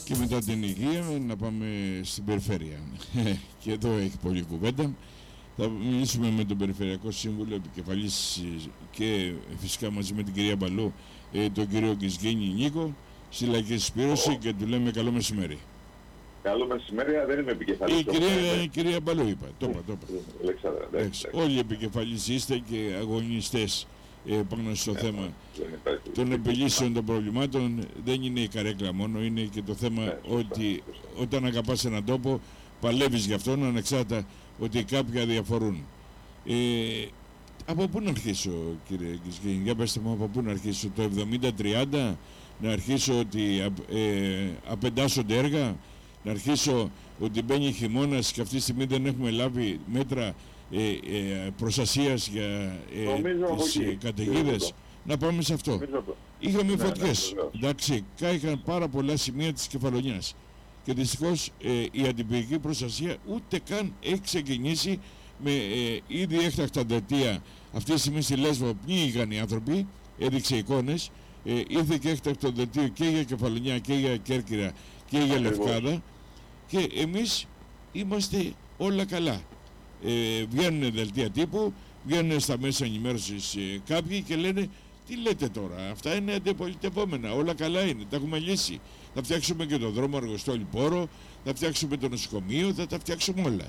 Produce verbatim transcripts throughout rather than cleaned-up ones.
Και μετά την υγεία να πάμε στην περιφέρεια. Και εδώ έχει πολλή κουβέντα. Θα μιλήσουμε με τον Περιφερειακό Σύμβουλο Επικεφαλής και φυσικά μαζί με την κυρία Μπαλού, τον κύριο Γκισγίνη Νίκο, στη Λαϊκή Συσπήρωση oh. και του λέμε καλό μεσημέρι. Καλό μεσημέρι, δεν είμαι επικεφαλής. Η κυρία, η κυρία Μπαλού είπα, το είπα, το είπα. Όλοι οι επικεφαλείς είστε και αγωνιστές ε, πάνω στο yeah, θέμα yeah, των επιλύσεων των προβλημάτων. Δεν είναι η καρέκλα μόνο, είναι και το θέμα yeah, ότι yeah. όταν αγαπάς έναν τόπο παλεύεις γι' αυτόν ανεξάρτητα ότι κάποια διαφορούν. Ε, από πού να αρχίσω, κύριε Γκισγίνη, για πέστε μου, από πού να αρχίσω, το εβδομήντα τριάντα, να αρχίσω ότι ε, απεντάσσονται έργα, να αρχίσω ότι μπαίνει χειμώνας και αυτή τη στιγμή δεν έχουμε λάβει μέτρα ε, ε, προστασίας για ε, τις ε, καταιγίδες. Να πάμε σε αυτό. Είχαμε ναι, φωτιές, ναι, εντάξει, κάηκαν πάρα πολλά σημεία της Κεφαλονιάς. Και δυστυχώς ε, η αντιπυρική προστασία ούτε καν έχει ξεκινήσει με ε, ήδη έκτακτα δελτία. Αυτή τη στιγμή στη Λέσβο πνίγηκαν οι άνθρωποι, έδειξε εικόνες, ε, ήρθε και έκτακτο δελτίο και για Κεφαλονιά και για Κέρκυρα και για Λευκάδα και εμείς είμαστε όλα καλά. Ε, βγαίνουν δελτία τύπου, βγαίνουν στα μέσα ενημέρωσης ε, κάποιοι και λένε τι λέτε τώρα, αυτά είναι αντιπολιτευόμενα, όλα καλά είναι, τα έχουμε λύσει. Θα φτιάξουμε και τον δρόμο Αργοστόλη-Πόρο, θα φτιάξουμε το νοσοκομείο, θα τα φτιάξουμε όλα.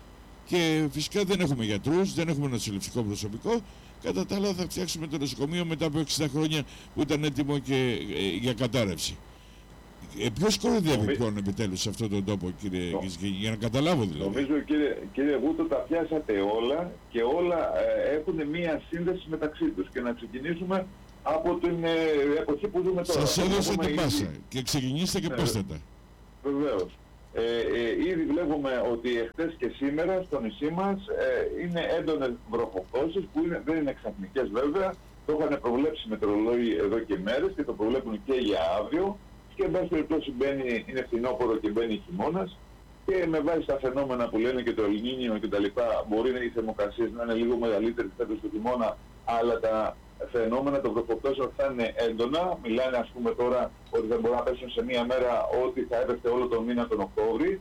Και φυσικά δεν έχουμε γιατρούς, δεν έχουμε νοσηλευτικό προσωπικό. Κατά τα άλλα θα φτιάξουμε το νοσοκομείο μετά από εξήντα χρόνια που ήταν έτοιμο και ε, για κατάρρευση. Ε, ποιος κοροϊδεύει ποιον επιτέλους σε αυτόν τον τόπο, κύριε Γκισγίνη, για να καταλάβω δηλαδή. Νομίζω, κύριε, κύριε Βούτο, τα πιάσατε όλα και όλα ε, έχουν μία σύνδεση μεταξύ τους. Και να ξεκινήσουμε από την ε, εποχή που ζούμε τώρα. Σας έδωσε την πάσα ήδη... και ξεκινήστε και ναι, πέστε τα. Βεβαίως. Ε, ε, ήδη βλέπουμε ότι εχθές και σήμερα στο νησί μας ε, είναι έντονες βροχοπτώσεις που είναι, δεν είναι ξαφνικές βέβαια. Το είχαν προβλέψει μετεωρολόγοι εδώ και μέρες και το προβλέπουν και για αύριο. Και εν πάση περιπτώσει μπαίνει, είναι φθινόπωρο και μπαίνει χειμώνας και με βάση τα φαινόμενα που λένε και το Ελνίνιο και τα λοιπά μπορεί οι θερμοκρασίες να είναι λίγο μεγαλύτερες φέτος του χειμώνα, αλλά τα φαινόμενα των βροχοπτώσεων θα είναι έντονα. Μιλάνε ας πούμε τώρα ότι δεν μπορούν να πέσουν σε μία μέρα ότι θα έπεφτε όλο τον μήνα τον Οκτώβρη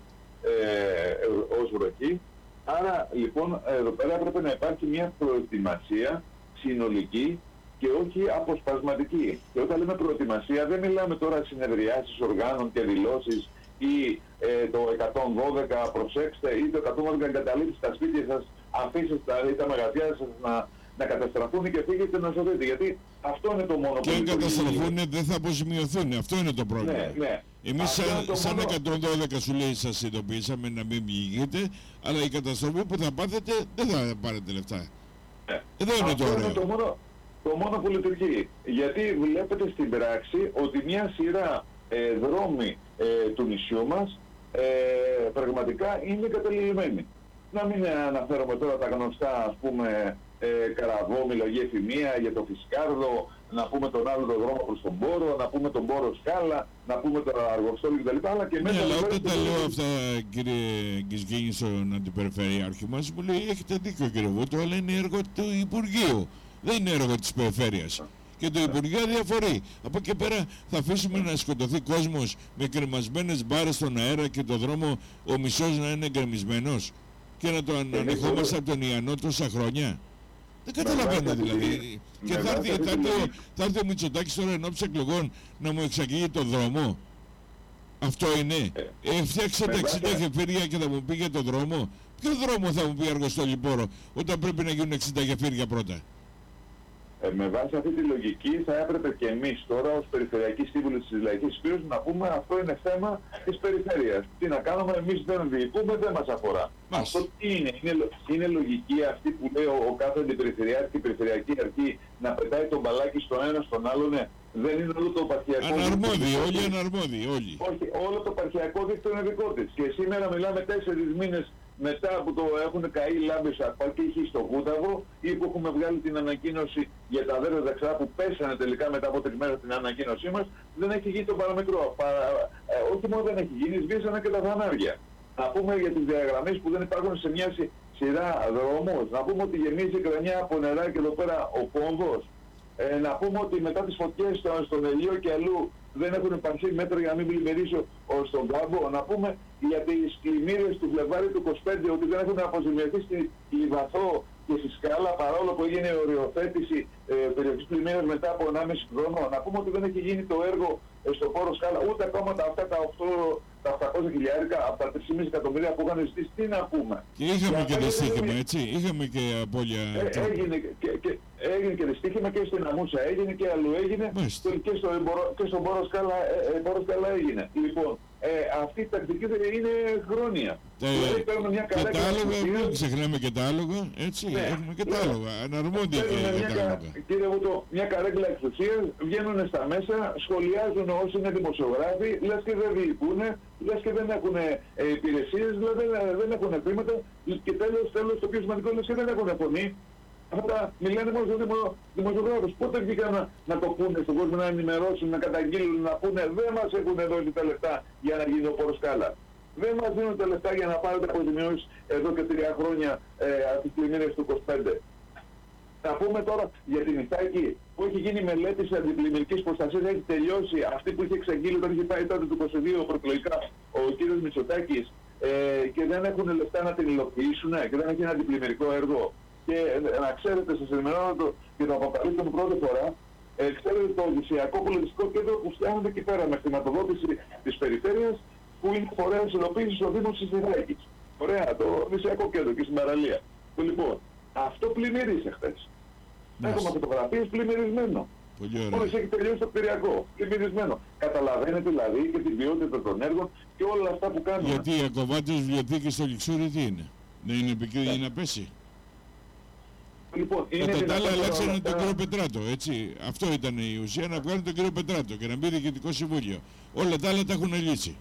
ε, ως βροχή. Άρα λοιπόν εδώ πέρα πρέπει να υπάρχει μια προετοιμασία συνολική και όχι αποσπασματική. Και όταν λέμε προετοιμασία δεν μιλάμε τώρα συνεδριάσεις οργάνων και δηλώσεις ή ε, το εκατόν δώδεκα προσέξτε ή το εκατόν δώδεκα εγκαταλείψτε στα σπίτια σας, αφήστε τα, ή τα μαγαζιά σας να, να καταστραφούν και φύγετε να σωθείτε. Γιατί αυτό είναι το μόνο και που... Και αν καταστραφούν δεν θα αποζημιωθούν. Αυτό είναι το πρόβλημα. Ναι, ναι. Εμείς σαν, σαν μόνο... εκατόν δώδεκα σου λέει σας ειδοποιήσαμε να μην πληγείτε, αλλά η καταστροφή που θα πάθετε δεν θα πάρετε λεφτά. Ναι. Εδώ είναι αυτό το ωραίο. Είναι το μόνο... Το μόνο που λειτουργεί, γιατί βλέπετε στην πράξη ότι μια σειρά ε, δρόμοι ε, του νησιού μας ε, πραγματικά είναι κατελημμένοι. Να μην αναφέρομαι τώρα τα γνωστά, ας πούμε, ε, Καραβόμιλο, Γεφημία, για το Φισκάρδο, να πούμε τον άλλο τον δρόμο προς τον Πόρο, να πούμε τον Πόρο Σκάλα, να πούμε τον Αργοστόλη κτλ. Αλλά και μέσα... Ναι, αλλά όταν τα λέω αυτά, κύριε Γκισγίνη, στον αντιπεριφερειάρχη μας, μου λέει έχετε δίκιο κύριε Βούτο, αλλά είναι έργο του Υπουργείου. Δεν είναι έργο της περιφέρειας. Και το Υπουργείο διαφορεί. Από εκεί πέρα θα αφήσουμε να σκοτωθεί κόσμος με κρεμασμένες μπάρες στον αέρα και το δρόμο ο μισός να είναι γκρεμισμένος και να το ανεχόμαστε από τον Ιαννό τόσα χρόνια. Δεν καταλαβαίνω δηλαδή. Και θα έρθει, θα, έρθει, θα έρθει ο Μητσοτάκης τώρα ενώπιση εκλογών να μου εξαγγείλει τον δρόμο. Αυτό είναι. Ε, φτιάξτε τα εξήντα γεφύρια και θα μου πει για τον δρόμο. Ποιο δρόμο θα μου πει Αργοστόλη-Πόρο όταν πρέπει να γίνουν εξήντα γεφύρια πρώτα. Ε, με βάση αυτή τη λογική θα έπρεπε και εμείς τώρα ως Περιφερειακοί Σύμβουλοι της Λαϊκής Συσπήρωσης να πούμε αυτό είναι θέμα της περιφέρειας. Τι να κάνουμε, εμείς δεν διοικούμε, δεν μας αφορά. Μας. Αυτό τι είναι, είναι, είναι λογική αυτή που λέει ο, ο κάθε αντιπεριφερειάρχης και η Περιφερειακή Αρχή να πετάει τον μπαλάκι στον ένα στον άλλον, ναι. Δεν είναι όλο το επαρχιακό δίκτυο. Αναρμόδιοι, όλοι αναρμόδιοι, όλοι. Όχι, όλο το επαρχιακό δίκτυο είναι δικό της. Και σήμερα μιλάμε τέσσερις μήνες μετά που το έχουν καεί λάμπες απ' στο Κούταβο ή που έχουμε βγάλει την ανακοίνωση για τα αδέρφια δεξιά που πέσανε τελικά μετά από τρεις μέρες την ανακοίνωσή μας, δεν έχει γίνει το παραμικρό. Παρα, ε, όχι μόνο δεν έχει γίνει, σβήσανε και τα φανάρια. Να πούμε για τις διαγραμμές που δεν υπάρχουν σε μια σειρά δρόμους. Να πούμε ότι γεμίζει η Κρανιά από νερά και εδώ πέρα ο Πόνδος. Ε, να πούμε ότι μετά τις φωτιές στο, στον Ελιό και αλλού δεν έχουν υπαρθεί μέτρα για να μην πλημμυρίσω στον κάμπο. Να πούμε για τις πλημμύρες του Φλεβάρι του είκοσι πέντε ότι δεν έχουν αποζημιωθεί στη Λιβαθό και στη Σκάλα, παρόλο που έγινε η οριοθέτηση ε, περιοχής πλημμύρας μετά από ενάμιση χρόνο. Να πούμε ότι δεν έχει γίνει το έργο ε, στο πόρο Σκάλα, ούτε ακόμα τα, αυτά τα, οκτώ, τα οκτακόσια χιλιάρικα από τα τρία κόμμα πέντε εκατομμύρια που είχαν ζητήσει. Τι να πούμε. Και είχαμε και, και δυστύχημα, έτσι. Είχαμε και απώλεια. Ε, έγινε, και, και, έγινε και δυστύχημα και στην Αμούσα έγινε και αλλού έγινε. Μάλιστα. Και, στο, και στον πόρο Σκάλα, ε, Σκάλα έγινε. Λοιπόν, ε, αυτή η τακτική είναι χρόνια. Ε, δηλαδή, μια και τα άλογα, μην ξεχνάμε και τα άλογα, έτσι, ναι, έχουμε και τα άλογα, αναρμόντια και τα άλογα. Κύριε Βούτο, μια καρέκλα εξουσίας, βγαίνουν στα μέσα, σχολιάζουν όσοι είναι δημοσιογράφοι, λες και δεν διοικούνε, λες και δεν έχουν ε, υπηρεσίες, δηλαδή δεν, δεν έχουν χρήματα και τέλος, τέλος το πιο σημαντικό λες και δεν έχουν φωνή. Αυτά μιλάνε μόνο στους δημο, δημοσιογράφους. Πότε βγήκαν να, να το πούνε στον κόσμο, να ενημερώσουν, να καταγγείλουν, να πούνε δεν μας έχουν δώσει τα λεφτά για να γίνει ο πόρος Σκάλα. Δεν μας δίνουν τα λεφτά για να πάρετε αποζημιώσεις εδώ και τρία χρόνια ε, από τις πλημμύρες του είκοσι πέντε. Να πούμε τώρα για την Ιθάκη που έχει γίνει μελέτη αντιπλημμυρικής προστασίας, έχει τελειώσει αυτή που είχε εξαγγείλει όταν είχε πάει τότε του είκοσι δύο προεκλογικά ο κ. Μητσοτάκης ε, και δεν έχουν λεφτά να την υλοποιήσουν και δεν έχει ένα αντιπλημμυρικό έργο. Και ε, να ξέρετε, σας ενημερώνω το, και το αποκαλύπτω πρώτη φορά, ε, ξέρετε το Οδυσσιακό Πολιτιστικό Κέντρο που φτιάχνεται εκεί πέρα με χρηματοδότηση της περιφέρειας που είναι φορέας υλοποίησης ο Δήμος της Ιθάκης. Ωραία, το Οδυσσιακό Κέντρο και στην παραλία. Λοιπόν, αυτό πλημμύρισε χθες. Έχουμε φωτογραφίες πλημμυρισμένο. Μόλις έχει τελειώσει το κτηριακό, πλημμυρισμένο. Καταλαβαίνετε δηλαδή και την ποιότητα των έργων και όλα αυτά που κάνουμε. Γιατί η ακοβάτης βιβλιοθήκη στο Λιξούρι τι είναι, δεν είναι επικίνδυνη να πέσει. Λοιπόν, κατά τα άλλα αλλάξανε τον κύριο Πετράτο, έτσι. Αυτό ήταν η ουσία, να βγάλουν τον κύριο Πετράτο και να μπει διοικητικό συμβούλιο. Όλα τα άλλα τα έχουν λύσει.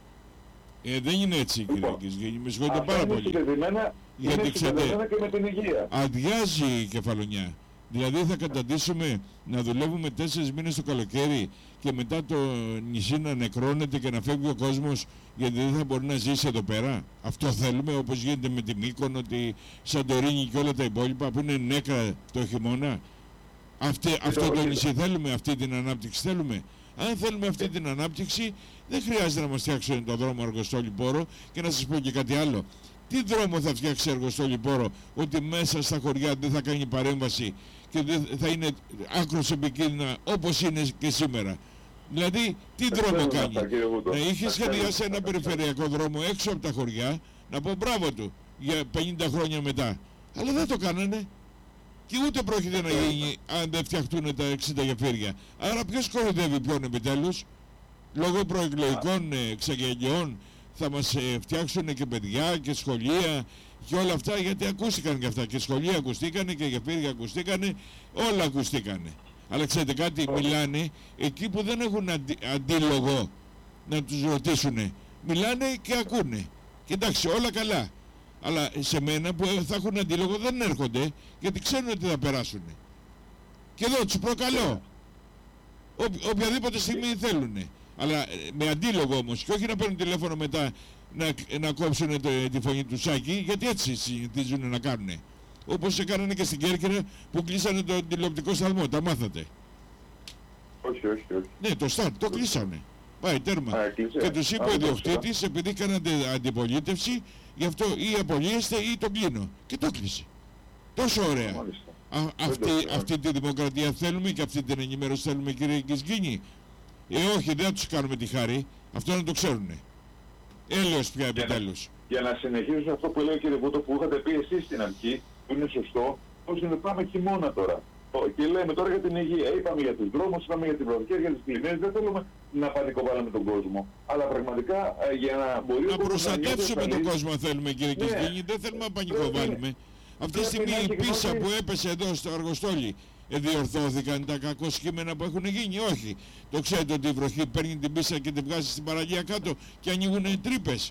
Ε, δεν είναι έτσι, κύριε Κισγέννη, με συγχωρείτε πάρα πολύ. Γιατί ξέρετε, αδειάζει η κεφαλονιά. Δηλαδή θα καταντήσουμε να δουλεύουμε τέσσερις μήνες το καλοκαίρι και μετά το νησί να νεκρώνεται και να φεύγει ο κόσμος γιατί δεν θα μπορεί να ζήσει εδώ πέρα. Αυτό θέλουμε, όπως γίνεται με τη Μύκονο, τη Σαντορίνη και όλα τα υπόλοιπα που είναι νέκρα το χειμώνα. Αυτή, αυτό το νησί θέλουμε, αυτή την ανάπτυξη θέλουμε. Αν θέλουμε αυτή την ανάπτυξη δεν χρειάζεται να μας φτιάξουν το δρόμο Αργοστόλη-Πόρο. Και να σας πω και κάτι άλλο. Τι δρόμο θα φτιάξει Αργοστόλη-Πόρο ότι μέσα στα χωριά δεν θα κάνει παρέμβαση και δεν θα είναι άκρως επικίνδυνα όπως είναι και σήμερα. Δηλαδή, τι δρόμο κάνει. Να είχε σχεδιάσει ένα περιφερειακό δρόμο έξω από τα χωριά, να πω μπράβο του για πενήντα χρόνια μετά. Αλλά δεν το κάνανε. Και ούτε πρόκειται να γίνει αν δεν φτιαχτούν τα εξήντα γεφύρια. Άρα ποιος κοροϊδεύει ποιον επιτέλους? Λόγω προεκλογικών εξαγγελιών θα μας ε, φτιάξουν και παιδιά και σχολεία και όλα αυτά, γιατί ακούστηκαν και αυτά. Και σχολεία ακουστήκανε και γεφύρια ακουστήκανε, όλα ακουστήκανε. Αλλά ξέρετε κάτι, μιλάνε εκεί που δεν έχουν αντι, αντίλογο να τους ρωτήσουν. Μιλάνε και ακούνε. Και εντάξει, όλα καλά. Αλλά σε μένα που θα έχουν αντίλογο δεν έρχονται, γιατί ξέρουν ότι θα περάσουν. Και εδώ τους προκαλώ. Ό, οποιαδήποτε στιγμή θέλουν. Αλλά με αντίλογο όμως, και όχι να παίρνουν τηλέφωνο μετά να, να κόψουν το, τη φωνή του Σάκη, γιατί έτσι συνηθίζουν να κάνουν. Όπως έκαναν και στην Κέρκυρα που κλείσανε τον τηλεοπτικό σταθμό, τα μάθατε. Όχι, όχι, όχι. Ναι, το στάρ, το κλείσανε. Πάει τέρμα. Α, και τους είπε ο ιδιοκτήτης, επειδή κάνατε αντιπολίτευση, γι' αυτό ή απολύεστε ή τον κλείνω. Και το κλείσε. Τόσο ωραία. Α, αυτή, αυτή τη δημοκρατία θέλουμε και αυτή την ενημέρωση θέλουμε, κύριε Κισγίνη. Ε, όχι, δεν θα τους κάνουμε τη χάρη. Αυτό να το ξέρουνε. Έλεος πια επιτέλους. Για να συνεχίσω αυτό που λέει ο κύριε Βούτο που είχατε πει εσείς στην αρχή, που είναι σωστό, πως είναι πάμε χειμώνα τώρα. Και λέμε τώρα για την υγεία, είπαμε για τους δρόμους, είπαμε για την προδικία, για τις πλημμύρες, δεν θέλουμε να πανικοβάλουμε τον κόσμο. Αλλά πραγματικά για να μπορεί... Να προστατεύσουμε τον κόσμο θέλουμε, κύριε ναι. Κισγίνη, δεν θέλουμε να πανικοβάλουμε. Αυτή τη στιγμή η πίσα που έπεσε εδώ στο Αργοστόλι, διορθώθηκαν τα κακό κείμενα που έχουν γίνει? Όχι. Το ξέρετε ότι η βροχή παίρνει την πίσα και την βγάζει στην παραλία κάτω και ανοίγουν τρύπες.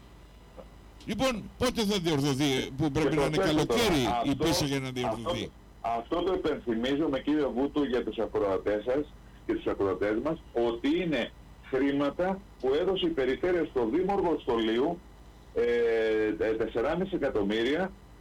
Λοιπόν, πότε θα διορθωθεί, που πρέπει να είναι καλοκαίρι η πίσα για να διορθωθεί? Αυτό, αυτό το υπενθυμίζω με κύριο Βούτο για τους ακροατές σας και τους ακροατές μας, ότι είναι χρήματα που έδωσε η περιφέρεια στο Δήμο Αργοστολίου, ε, τέσσερα κόμμα πέντε εκατομμύρια,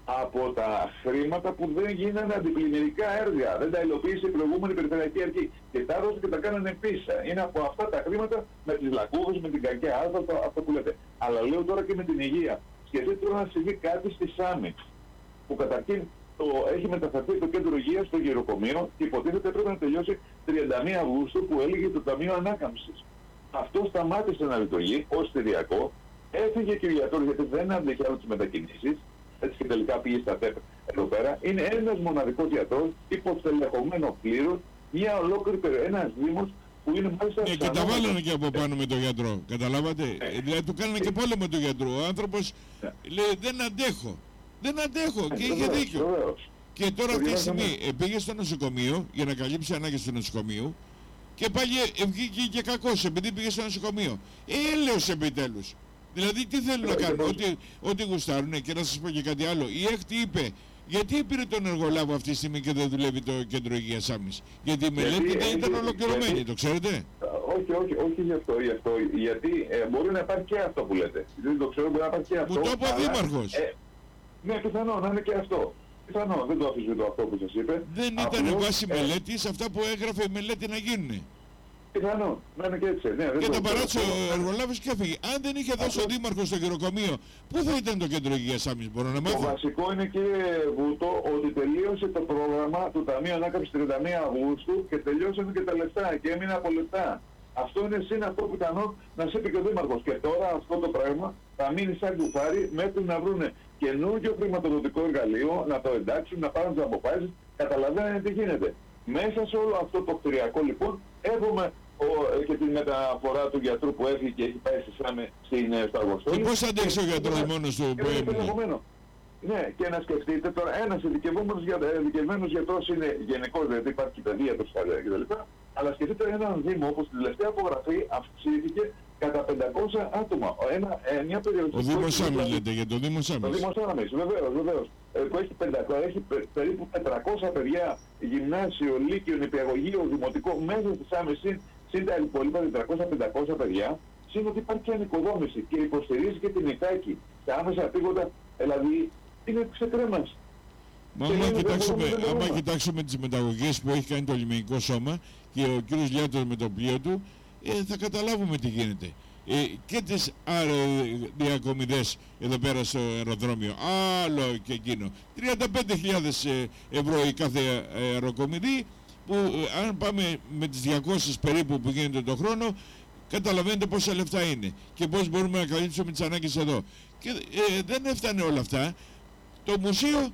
από τα χρήματα που δεν γίνανε αντιπλημμυρικά έργα. Δεν τα υλοποίησε η προηγούμενη περιφερειακή αρχή. Και τα έδωσε και τα κάνανε πίσω. Είναι από αυτά τα χρήματα με τις λακκούβες, με την κακιά άσφαλτο, αυτό που λέτε. Αλλά λέω τώρα και με την υγεία. Σκεφτείτε τώρα να συμβεί κάτι στη Σάμι, που καταρχήν το, έχει μεταφερθεί το κέντρο υγείας στο γεροκομείο και υποτίθεται πρέπει να τελειώσει τριάντα μία Αυγούστου που έλεγε το Ταμείο Ανάκαμψης. Αυτό σταμάτησε να λειτουργεί ως θηριακό, έφυγε και ο γιατρός γιατί δεν άντεχε άλλο τις μετακινήσεις, έτσι και τελικά πήγε στα ΤΕΠ εδώ πέρα. Είναι ένας μοναδικός γιατρός, υποστελεχωμένο πλήρως, μια ολόκληρη περιοχή, ένας δήμος που είναι μάλιστα... Ναι, και τα βάλανε και από πάνω με τον γιατρό, καταλάβατε. Ε, δηλαδή του κάνανε ε, και πόλεμο τον γιατρό. Ο άνθρωπος ε, λέει δεν αντέχω, δεν αντέχω ε, και είχε βεβαίως, δίκιο. Βεβαίως. Και τώρα αυτή τη στιγμή ε, πήγε στο νοσοκομείο για να καλύψει ανάγκες του νοσοκομείου και πάλι βγήκε και κακός επειδή πήγε στο νοσοκομείο. Ε, έλεος επιτέλους. Δηλαδή τι θέλουν να κάνουν, ότι, ότι γουστάρουνε. Και να σας πω και κάτι άλλο. Η ΕΚΤ είπε, γιατί πήρε τον εργολάβο αυτή τη στιγμή και δεν δουλεύει το κέντρο υγείας Σάμις? Γιατί η μελέτη δεν ήταν ολοκληρωμένη, γιατί, το ξέρετε? Όχι, όχι, όχι γι' αυτό, γι' αυτό. Γιατί ε, μπορεί να υπάρχει και αυτό που λέτε. Δεν το ξέρω, μπορεί να υπάρχει και αυτό. Μου το είπε ο Δήμαρχος. Ε, ναι, πιθανό να είναι και αυτό. Πιθανό, δεν το αφήσω αυτό που σας είπε. Δεν ήταν Απλώς, βάση ε, μελέτης αυτά που έγραφε η μελέτη να γίνουν. Πιθανό, να είναι και έτσι. Ναι, και τον παράτησε ο εργολάβος και έφυγε. Αν δεν είχε δώσει ο Δήμαρχος στο γεροκομείο, πού θα ήταν το κέντρο υγείας Σάμις, μπορώ να μάθω? Το βασικό είναι, κύριε Βούτο, ότι τελείωσε το πρόγραμμα του Ταμείου Ανάκαμψης τριάντα μία Αυγούστου και τελειώσαν και τα λεφτά και έμεινε από λεφτά. Αυτό είναι συν αυτό που πιθανόν να σε είπε και ο Δήμαρχος. Και τώρα αυτό το πράγμα θα μείνει σαν κουφάρι μέχρι να βρουν καινούργιο χρηματοδοτικό εργαλείο, να το εντάξουν, να πάρουν τις αποφάσεις. Καταλαβαίνετε τι γίνεται. Μέσα σε όλο αυτό το κτηριακό λοιπόν έχουμε ο, και την μεταφορά του γιατρού που έφυγε και έχει πάει στη Σάμι στην Σταργοστόλη. Και πώς θα αντέξει ο γιατρός μόνος του που έμεινε? Ναι, και να σκεφτείτε τώρα, ένας ειδικευμένος για, γιατρός είναι γενικός, δηλαδή υπάρχει παιδεία του κτλ. Αλλά σκεφτείτε έναν Δήμο όπως την τελευταία απογραφή αυξήθηκε κατά πεντακόσια άτομα. Ένα, ε, μια ο Δήμος Σάμις λέτε, για το Δήμο Σάμις. Το Δήμο Σάμις, βεβαίως, βεβαίως. Ε, που έχει, πεντακόσια, έχει πε, περίπου τετρακόσια παιδιά, γυμνάσιο, λύκειο, νηπιαγωγείο, δημοτικό, μέσα στη Σάμις, συν, συν τα υπόλοιπα τετρακόσια με πεντακόσια παιδιά, συν ότι υπάρχει και ανοικοδόμηση και υποστηρίζει και την Ικάκη. Τα άμεσα επίγοντα, δηλαδή είναι ξεκρέμαση. Μα άμα κοιτάξουμε, άμα κοιτάξουμε τις μεταγωγές που έχει κάνει το λιμενικό σώμα και ο κύριος Λιάτος με το πλοίο του, ε, θα καταλάβουμε τι γίνεται. Ε, και τις αεροδιακομιδές εδώ πέρα στο αεροδρόμιο, άλλο και εκείνο. τριάντα πέντε χιλιάδες ευρώ η κάθε αεροκομιδή, που ε, αν πάμε με τις διακόσιες περίπου που γίνεται το χρόνο, καταλαβαίνετε πόσα λεφτά είναι και πώς μπορούμε να καλύψουμε τις ανάγκες εδώ. Και ε, δεν έφτανε όλα αυτά. Το μουσείο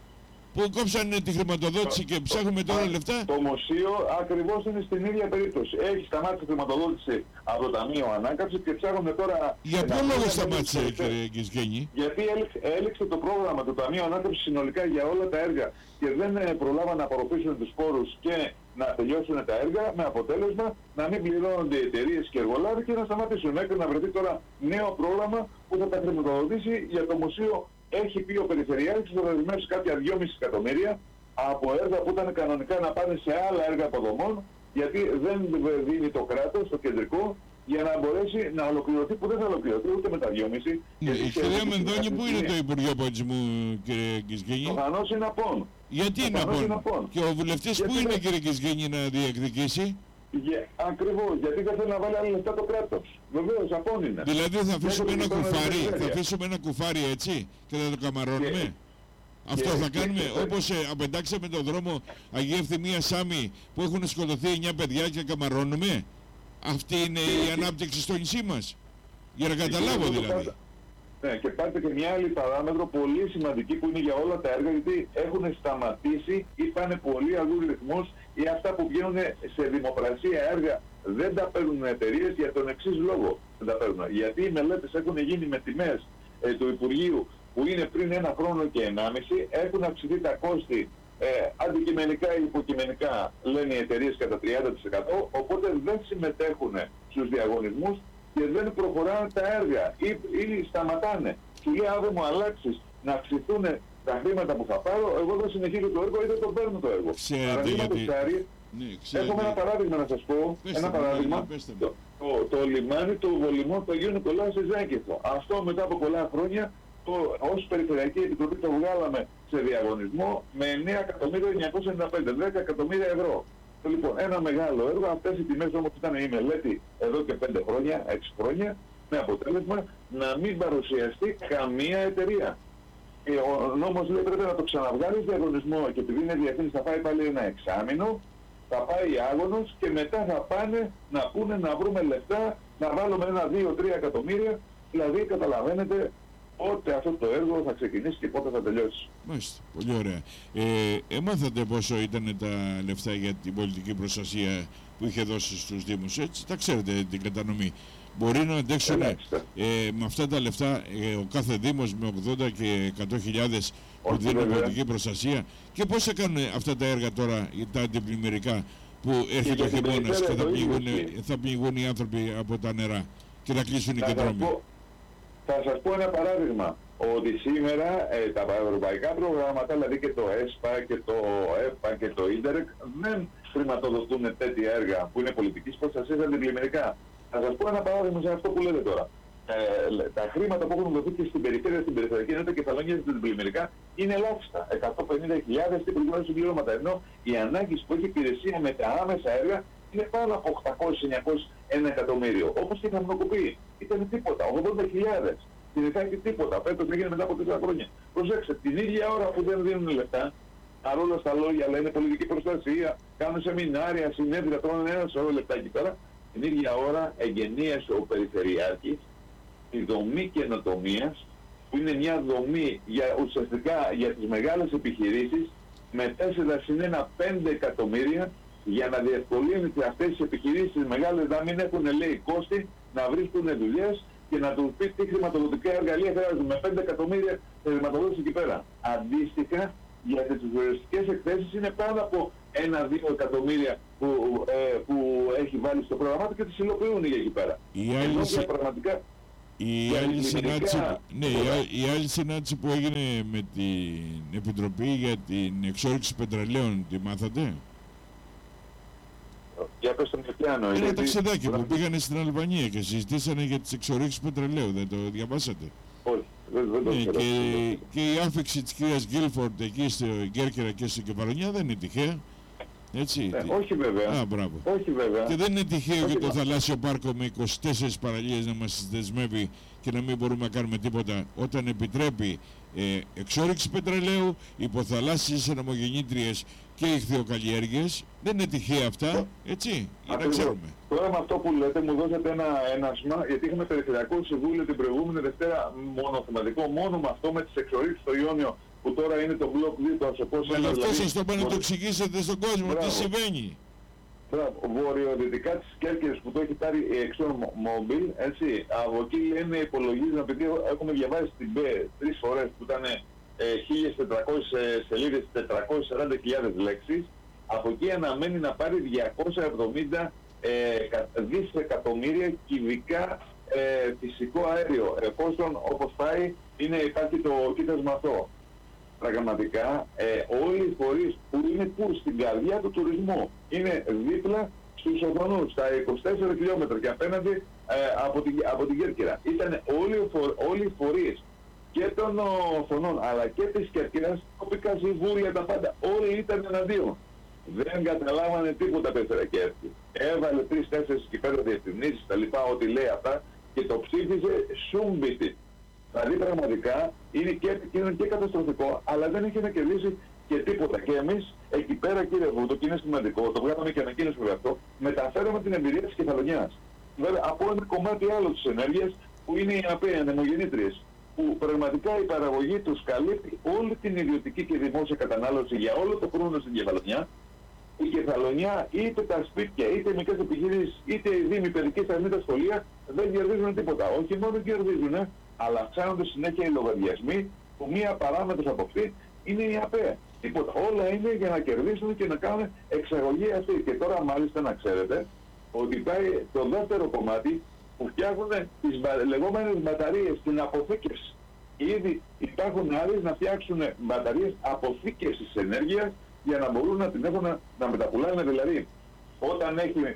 που κόψανε τη χρηματοδότηση και ψάχνουμε τώρα λεφτά. Το μουσείο ακριβώς είναι στην ίδια περίπτωση. Έχει σταμάτησε τη χρηματοδότηση από το Ταμείο Ανάκαμψης και ψάχνουμε τώρα... Για ποιο λόγο σταμάτησε, κύριε Κισκένη? Γιατί έληξε, έληξε το πρόγραμμα του Ταμείου Ανάκαμψης συνολικά για όλα τα έργα και δεν προλάβαν να απορροφήσουν τους πόρους και να τελειώσουν τα έργα, με αποτέλεσμα να μην πληρώνονται οι εταιρείες και εργολάβοι και να σταματήσουν. Μέχρι να βρεθεί τώρα νέο πρόγραμμα που θα τα χρηματοδοτήσει για το μουσείο. Έχει πει ο Περιφερειάρχης ότι θα δεσμεύσει κάποια δυόμισι εκατομμύρια από έργα που ήταν κανονικά να πάνε σε άλλα έργα αποδομών, γιατί δεν δίνει το κράτος, το κεντρικό, για να μπορέσει να ολοκληρωθεί, που δεν θα ολοκληρωθεί ούτε με τα δυόμισι. Ναι, η κυρία Μενδώνη, πού είναι το Υπουργείο Πολιτισμού, κύριε Κισκένη? Προφανώς είναι απόν. Γιατί είναι απόν? Και ο βουλευτής πού είναι, κύριε Κισκένη, να διεκδικήσει? Yeah, ακριβώς, γιατί δεν θέλει να βάλει άλλα λεφτά το κράτος. Βεβαίως, απόν είναι. Δηλαδή θα αφήσουμε ένα κουφάρι, θα αφήσουμε ένα κουφάρι έτσι και θα το καμαρώνουμε. Yeah. Αυτό yeah. θα κάνουμε, yeah. όπως ε, απεντάξαμε τον δρόμο Αγία Ευθυμία Σάμι που έχουν σκοτωθεί εννιά παιδιά και καμαρώνουμε. Αυτή είναι yeah. η ανάπτυξη στο νησί μας. Για να καταλάβω yeah. δηλαδή. Ναι, και πάρτε και μια άλλη παράμετρο πολύ σημαντική που είναι για όλα τα έργα, γιατί έχουν σταματήσει ή πάνε πολύ αλλού ρυθμούς ή αυτά που βγαίνουν σε δημοπρασία έργα δεν τα παίρνουν εταιρείες για τον εξής λόγο. Δεν τα παίρνουν. Γιατί οι μελέτες έχουν γίνει με τιμές ε, του Υπουργείου που είναι πριν ένα χρόνο και ενάμιση, έχουν αυξηθεί τα κόστη ε, αντικειμενικά ή υποκειμενικά, λένε οι εταιρείες, κατά τριάντα τοις εκατό, οπότε δεν συμμετέχουν στους διαγωνισμούς και δεν προχωράνε τα έργα ή, ή σταματάνε. Σου λέει, αν δεν μου αλλάξεις να αυξηθούν τα χρήματα που θα πάρω, εγώ δεν συνεχίζω το έργο ή δεν το παίρνω το έργο. Ξέρετε γιατί... Χάρη, ναι, έχουμε ένα παράδειγμα να σας πω. Πέστε ένα παράδειγμα. Πέστε το, το, το λιμάνι του Βολυμού του Αγίου Νικολάου στη Ζάκηθο. Αυτό μετά από πολλά χρόνια ως Περιφερειακή Επιτροπή το βγάλαμε σε διαγωνισμό με εννέα εκατομμύρια εννιακόσια ενενήντα πέντε, δέκα εκατομμύρια ευρώ. Λοιπόν, ένα μεγάλο έργο, αυτές οι τιμές όμως ήταν η μελέτη εδώ και πέντε χρόνια, έξι χρόνια, με αποτέλεσμα να μην παρουσιαστεί καμία εταιρεία. Και ο νόμος λέει πρέπει να το ξαναβγάλει διαγωνισμό και επειδή είναι διευθύνης θα πάει πάλι ένα εξάμηνο, θα πάει άγωνος και μετά θα πάνε να πούνε να βρούμε λεφτά, να βάλουμε ένα, δύο, τρία εκατομμύρια, δηλαδή καταλαβαίνετε πότε αυτό το έργο θα ξεκινήσει και πότε θα τελειώσει. Μάλιστα, πολύ ωραία. Ε, έμαθατε πόσο ήταν τα λεφτά για την πολιτική προστασία που είχε δώσει στους Δήμους, έτσι, τα ξέρετε την κατανομή. Μπορεί να αντέξουν ε, με αυτά τα λεφτά ε, ο κάθε Δήμος με ογδόντα και εκατό χιλιάδες που δίνουν πολιτική προστασία. Και πώς θα κάνουν αυτά τα έργα τώρα, τα αντιπλημμυρικά, που έρχεται ο χειμώνας και θα πνιγούν, θα πνιγούν οι άνθρωποι από τα νερά και θα κλείσουν οι δρόμοι. Θα σας πω ένα παράδειγμα, ότι σήμερα ε, τα ευρωπαϊκά προγράμματα, δηλαδή και το ΕΣΠΑ και το ΕΠΑ και το ίντερεκ, δεν χρηματοδοτούν τέτοια έργα που είναι πολιτικής προστασίας αντιπλημμυρικά. Θα σας πω ένα παράδειγμα σε αυτό που λέτε τώρα. Ε, τα χρήματα που έχουν δοθεί και στην περιφέρεια, στην περιφερειακή ενότητα Κεφαλονίας και στην πλημμυρικά είναι ελάχιστα. εκατόν πενήντα χιλιάδες και προηγούμενα συμπληρώματα. Ενώ οι ανάγκες που έχει η υπηρεσία με τα άμεσα έργα είναι πάνω από οκτακόσια εννιακόσια ένα εκατομμύριο. Όπως και η Θαμνοκοπή. Ήταν τίποτα. ογδόντα χιλιάδες. Την Ιθάκη τίποτα. Φέτος έγινε μετά από τέσσερα χρόνια. Προσέξτε, την ίδια ώρα που δεν δίνουν λεφτά, παρόλα στα λόγια λένε πολιτική προστασία, κάνουν σεμινάρια, συνέδρια, τρώνε ένα σωρό λεφτά εκεί πέρα. Την ίδια ώρα εγγενίασε ο Περιφερειάρχης τη δομή καινοτομίας, που είναι μια δομή για, ουσιαστικά για τις μεγάλες επιχειρήσεις, με τέσσερα συν ένα πέντε εκατομμύρια, για να διευκολύνει αυτές τις επιχειρήσεις μεγάλες να μην έχουν, λέει, κόστη, να βρίσκουν δουλειές και να τους πει τι χρηματοδοτικά εργαλεία χρειάζονται. Με πέντε εκατομμύρια χρηματοδότηση εκεί πέρα. Αντίστοιχα, για τις τουριστικές εκθέσεις είναι πάνω από ένα δύο εκατομμύρια που, ε, που έχει βάλει στο πρόγραμμά του και τις υλοποιούν για εκεί πέρα. Η άλλη, σε... πραγματικά, η άλλη συνάντηση, ναι, η, η άλλη συνάντηση που έγινε με την Επιτροπή για την εξόρυξη πετρελαίων, τη μάθατε? Για πες τον Κεφτιάνο. Είναι τα ξεδάκια που πήγανε στην Αλβανία και συζητήσανε για τις εξορίξεις πετρελαίου, δεν το διαβάσατε? Όχι. Δεν, δεν ναι, και, και η άφηξη της κυρίας Γκίλφορντ εκεί στο Γκέρκυρα και στην Κεφαλονιά δεν είναι τυχαία. Έτσι. Ναι, όχι βέβαια. Α, μπράβο. Όχι βέβαια. Και δεν είναι τυχαίο όχι, και το θαλάσσιο πάρκο με είκοσι τέσσερις παραλίες να μας δεσμεύει και να μην μπορούμε να κάνουμε τίποτα όταν επιτρέπει ε, εξόρυξη πετρελαίου, υποθαλάσσιες ανεμογεννήτριες και ηχθειοκαλλιέργειες. Δεν είναι τυχαία αυτά, έτσι, για να ξέρουμε. Τώρα με αυτό που λέτε μου δώσατε ένα ένασμα, γιατί είχαμε Περιφερειακό Συμβούλιο την προηγούμενη Δευτέρα μονοθεματικό, μόνο με αυτό, με τις εξορίξεις στο Ιόνιο, που τώρα είναι το μπλοκ δύο, το ασωπός. Αλλά αυτό δηλαδή, σας το πάνε να το εξηγήσετε στον κόσμο, μπράβο, τι συμβαίνει. Μπράβο, βορειοδυτικά της Κέρκυρας που το έχει πάρει η ExxonMobil, έτσι, από εκεί λένε υπολογίζουν, επειδή έχουμε διαβάσει την ΠΕ τρεις φορές που ήταν ε, χίλιες τετρακόσιες σελίδες, τετρακόσιες σαράντα χιλιάδες λέξεις, από εκεί αναμένει να πάρει διακόσια εβδομήντα ε, δισεκατομμύρια κυβικά ε, φυσικό αέριο, εφόσον όπως πάει είναι, υπάρχει το κοίτασμα αυτό. Πραγματικά ε, όλοι οι φορείς που είναι που στην καρδιά του τουρισμού είναι δίπλα στους Οθονούς, στα είκοσι τέσσερα χιλιόμετρα και απέναντι ε, από, την, από την Κέρκυρα. Ήταν όλοι, όλοι οι φορείς και των Οθονών αλλά και της Κέρκυρας, τοπικά συμβούλια, τα πάντα, όλοι ήταν εναντίον. Δεν καταλάβανε τίποτα Περιφερειακή. Έβαλε τρεις-τέσσερις και πέντε διευθυνήσεις, τα λοιπά, ό,τι λέει αυτά και το ψήφιζε σούμπιτι. Δηλαδή πραγματικά είναι και επικίνδυνο και καταστροφικό, αλλά δεν έχει να κερδίσει και τίποτα. Και εμείς εκεί πέρα, κύριε Βούτο, και είναι σημαντικό, το βγάλαμε και ανακοίνωση για αυτό, μεταφέρουμε την εμπειρία της Κεφαλονιάς. Βέβαια από ένα κομμάτι άλλο της ενέργειας που είναι οι ΑΠΕ, ανεμογεννήτριες, που πραγματικά η παραγωγή τους καλύπτει όλη την ιδιωτική και δημόσια κατανάλωση για όλο το χρόνο στην Κεφαλονιά. Η Κεφαλονιά, είτε τα σπίτια, είτε οι μικρές επιχειρήσεις, είτε οι δήμοι, παιδικές σταθμοί, τα σχολεία, δεν κερδίζουν τίποτα. Όχι μόνο κερδίζουν, αλλά αυξάνονται συνέχεια οι λογαριασμοί, που μία παράμετρος από αυτή είναι η ΑΠΕ. Τίποτα. Όλα είναι για να κερδίσουν και να κάνουν εξαγωγή αυτή. Και τώρα μάλιστα να ξέρετε ότι πάει το δεύτερο κομμάτι που φτιάχνουν τις λεγόμενες μπαταρίες, την αποθήκευση. Ήδη υπάρχουν άλλες να φτιάξουν μπαταρίες αποθήκευσης ενέργειας για να μπορούν να την έχουν να μεταπουλάνε. Δηλαδή, όταν έχει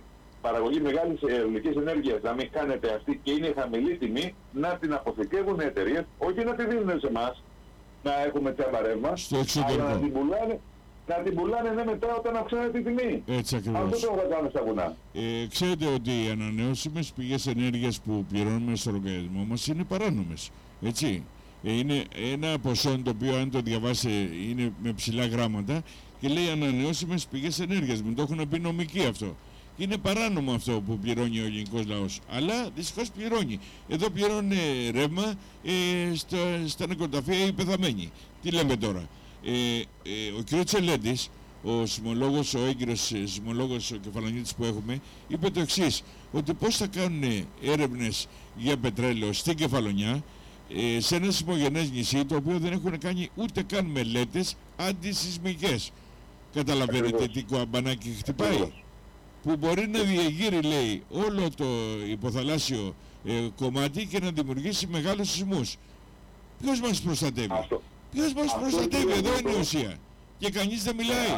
παραγωγή μεγάλης αιωλικής ενέργειας να μην κάνετε αυτή και είναι χαμηλή τιμή, να την αποθηκεύουν οι εταιρείες, όχι να τη δίνουν σε εμάς, να έχουμε τσάμπα ρεύμα, αλλά να την πουλάνε, να την πουλάνε ναι, μετά όταν αυξάνεται η τιμή. Έτσι ακριβώς. Αυτό το θα κάνουμε στα βουνά. Ε, ξέρετε ότι οι ανανεώσιμες πηγές ενέργειας που πληρώνουμε στο λογαριασμό μας είναι παράνομες. Έτσι. Ε, είναι ένα ποσό το οποίο αν το διαβάσετε είναι με ψηλά γράμματα και λέει ανανεώσιμες πηγές ενέργειας. Μην το έχουν πει νομικοί αυτό. Είναι παράνομο αυτό που πληρώνει ο ελληνικός λαός. Αλλά δυστυχώς πληρώνει. Εδώ πληρώνει ρεύμα ε, στο, στα νοικοταφεία οι πεθαμένοι. Τι λέμε τώρα. Ε, ε, ο κ. Τσελέντης, ο σεισμολόγος, ο έγκυρος σεισμολόγος, ο κεφαλονίτης που έχουμε, είπε το εξής, ότι πώς θα κάνουν έρευνες για πετρέλαιο στην Κεφαλονιά, ε, σε ένα σεισμογενές νησί, το οποίο δεν έχουν κάνει ούτε καν μελέτες αντισεισμικές. Καταλαβαίνετε τι κοαμπανάκι χτυπάει. Που μπορεί να διεγείρει, λέει, όλο το υποθαλάσσιο ε, κομμάτι και να δημιουργήσει μεγάλους σεισμούς. Ποιος μας προστατεύει. Αυτό. Ποιος μας αυτό προστατεύει, εδώ είναι η ουσία. Και κανείς δεν μιλάει.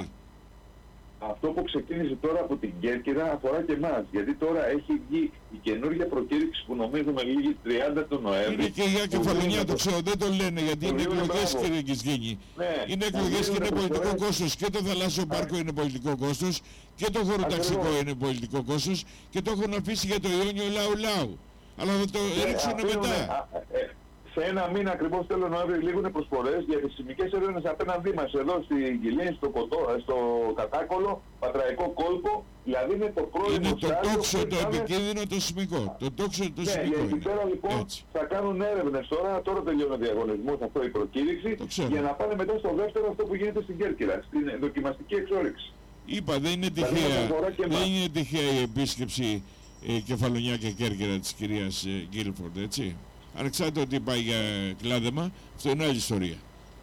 Αυτό που ξεκίνησε τώρα από την Κέρκυρα αφορά και εμάς. Γιατί τώρα έχει βγει η καινούργια προκήρυξη που νομίζουμε λίγη τριάντα του Νοέμβρη. Είναι και για Κεφαλονιά, το ξέρω, δεν το λένε γιατί είναι εκλογές, κύριε Κισγίνη. Ναι, είναι εκλογές και είναι πολιτικό κόστος. Και το θαλάσσιο πάρκο είναι πολιτικό κόστος και το χωροταξικό είναι πολιτικό κόστος και το έχουν αφήσει για το Ιόνιο Λαου Λαου. Αλλά θα το ρίξουν μετά. Σε ένα μήνα ακριβώς τέλος Νοέμβρη λήγουν προσφορές για τις σεισμικές έρευνες απέναντί μας εδώ στην Κιλίνη, στο, Κοτό, στο Κατάκολο, Πατραϊκό κόλπο, δηλαδή είναι το πρώην είναι το τόξο το κάνε... επικίνδυνο το σεισμικό. Το τόξο το ναι, σεισμικό εκεί πέρα λοιπόν έτσι. Θα κάνουν έρευνες τώρα, τώρα τελειώνει ο διαγωνισμός, αυτό η προκήρυξη, για να πάνε μετά στο δεύτερο αυτό που γίνεται στην Κέρκυρα, στην δοκιμαστική εξόρυξη. Είπα, δεν είναι τυχαία, δεν είναι τυχαία η επίσκεψη ε, Κεφαλονιά και Κέρκυρα της κυρίας ε, Γκίλφορντ, έτσι. Ανεξάρτητα ότι πάει για κλάδεμα, αυτό είναι άλλη ιστορία.